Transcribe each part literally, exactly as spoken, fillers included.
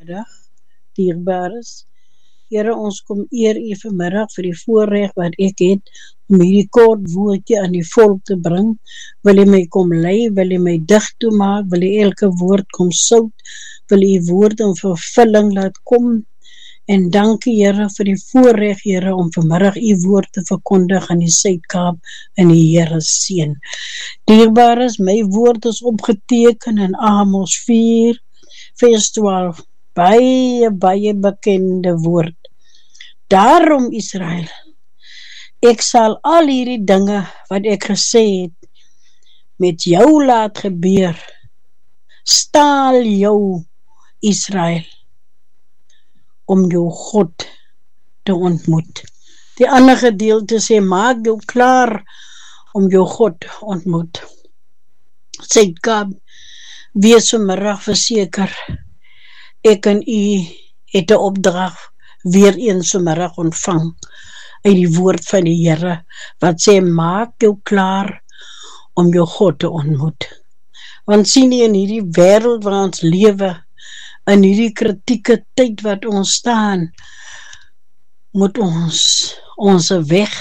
Middag, dierbares. Here, ons kom eer U vanmiddag vir die voorreg wat ek het om hierdie kort woordjie aan die volk te bring. Wil U my kom lei, wil U my dig toemaak, wil U elke woord kom sout, wil U woord in vervulling laat kom. En dankie Here vir die voorreg, Here, om vanmiddag U woord te verkondig in die Suid-Kaap in die Here seën. Dierbares, my woord is opgeteken in Amos vier, vers twaalf. Baie, baie bekende woord. Daarom Israel, ek sal al hierdie dinge wat ek gesê het, met jou laat gebeur. Staal jou Israel, om jou God te ontmoet. Die ander gedeelte sê, maak jou klaar om jou God te ontmoet. Suid-Kaap, wees vanmiddag verseker, ek en U het 'n opdrag weer eens vanmiddag ontvang uit die woord van die Here, wat sê, maak jou klaar om jou God te ontmoet. Want sien jy in hierdie wêreld waar ons lewe, in hierdie kritieke tyd wat ons staan, moet ons ons weg,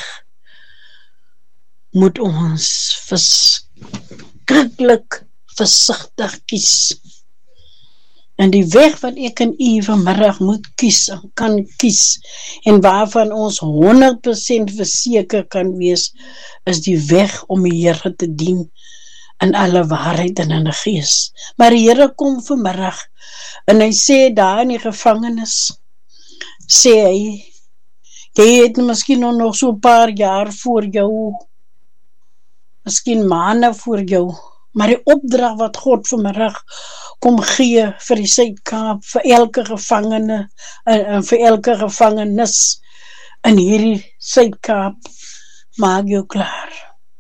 moet ons verskriklik versigtig kies. En die weg wat ek en U vanmiddag moet kies, en kan kies, en waarvan ons honderd persent verseker kan wees, is die weg om die Here te dien, in alle waarheid en in die gees. Maar die Here kom vanmiddag, en hy sê daar in die gevangenis, sê hy, jy het miskien nog so 'n paar jaar voor jou, miskien maande voor jou, maar die opdrag wat God vanmiddag kom gee vir die Suid-Kaap, vir elke gevangene, en, en vir elke gevangenis in hierdie Suid-Kaap, maak jou klaar.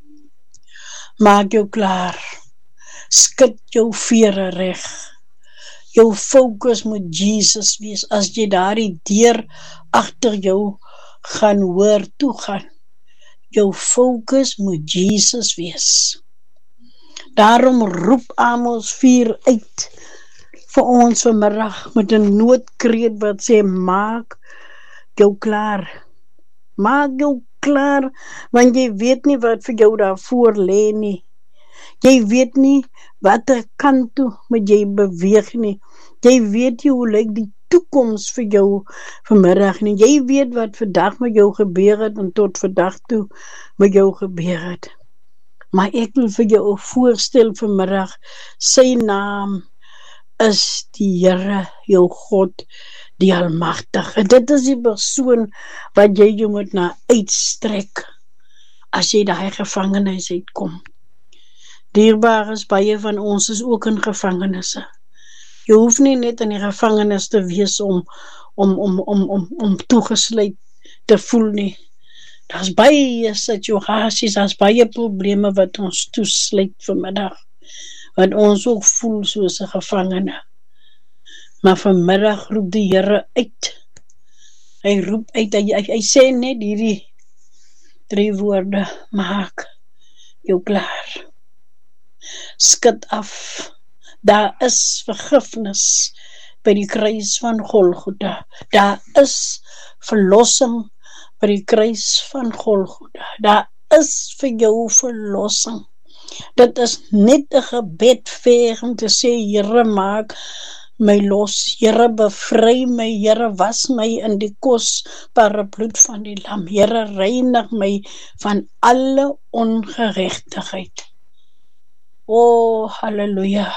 Maak jou klaar. Skit jou vere reg. Jou fokus moet Jesus wees, as jy daar die deur agter jou gaan hoor toegaan. Jou fokus moet Jesus wees. Daarom roep Amos vier uit vir ons vanmiddag met 'n noodkreet wat sê, maak jou klaar. Maak jou klaar, want jy weet nie wat vir jou daarvoor lê nie. Jy weet nie watter kant toe moet jy beweeg nie. Jy weet nie hoe lyk die toekoms vir jou vanmiddag nie. Jy weet wat vandag met jou gebeur het en tot vandag toe met jou gebeur het. Maar ek wil vir jou voorstel vanmiddag, sy naam is die Here, jou God, die Almagtige. Dit is die persoon wat jy jou moet na uitstrek, as jy daai gevangenis uitkom. Dierbares, baie van ons is ook in gevangenisse. Jy hoef nie net in die gevangenis te wees om, om, om, om, om, om toegesluit te voel nie. Daar's baie situasies, daar's baie probleme wat ons toesluit vanmiddag, wat ons ook voel soos 'n gevangene. Maar vanmiddag roep die Here uit. Hy roep uit, hy, hy, hy sê net hierdie drie woorde, maak jou klaar. Skit af. Daar is vergifnis by die kruis van Golgotha. Daar is verlossing by die kruis van Golgotha. Daar is vir jou verlossing. Dit is net 'n gebed ver om te sê, Here, maak my los, Here, bevry my, Here, was my in die kosbare bloed van die lam, Here, reinig my van alle ongeregtigheid. O, halleluja.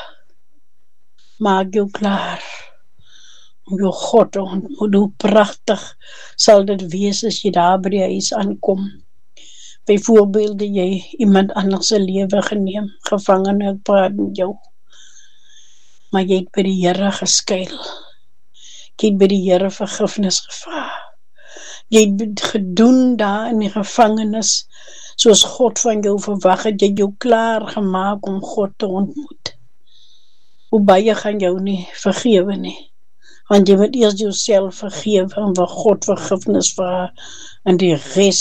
Maak jou klaar om jou God te ontmoet. Hoe pragtig sal dit wees as jy daar by die huis aankom. Byvoorbeeld, jy iemand anders se lewe geneem, gevangene, praat met jou. Maar jy het by die Here geskuil. Jy het by die Here vergifnis gevra. Jy het gedoen daar in die gevangenis, soos God van jou verwag het, jy jou klaar gemaak om God te ontmoet. Hoe baie gaan jou nie vergewe nie, want jy moet eers jouself vergewe en vir God vergifnis vra, en die res